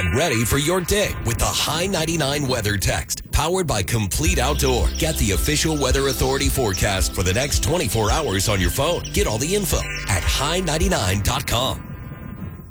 ready for your day with the High 99 Weather Text. Powered by Complete Outdoor. Get the official Weather Authority forecast for the next 24 hours on your phone. Get all the info at high99.com.